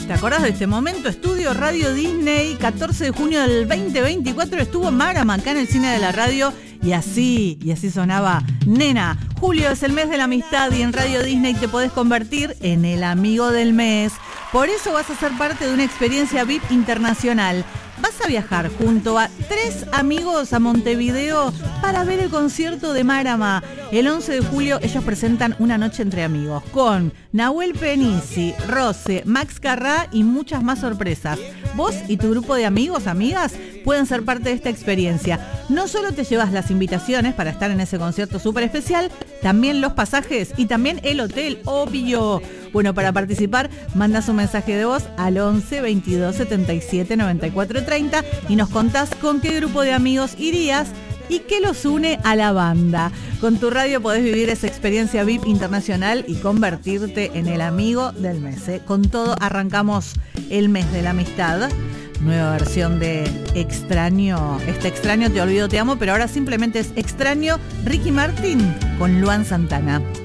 ¿Te acordás de este momento? Estudio Radio Disney, 14 de junio del 2024, estuvo Marama acá en el cine de la radio y así sonaba Nena. Julio es el mes de la amistad y en Radio Disney te podés convertir en el amigo del mes. Por eso vas a ser parte de una experiencia VIP internacional. Vas a viajar junto a 3 amigos a Montevideo para ver el concierto de Marama. El 11 de julio ellos presentan Una noche entre amigos con Nahuel Penisi, Rose, Max Carrá y muchas más sorpresas. Vos y tu grupo de amigos, amigas, pueden ser parte de esta experiencia. No solo te llevas las invitaciones para estar en ese concierto súper especial, también los pasajes y también el hotel, obvio. Bueno, para participar, mandás un mensaje de voz al 11 22 77 94 30 y nos contás con qué grupo de amigos irías y qué los une a la banda. Con tu radio podés vivir esa experiencia VIP internacional y convertirte en el amigo del mes, ¿eh? Con todo arrancamos el mes de la amistad. Nueva versión de Extraño. Extraño, te olvido, te amo, pero ahora simplemente es Extraño Ricky Martin con Luan Santana.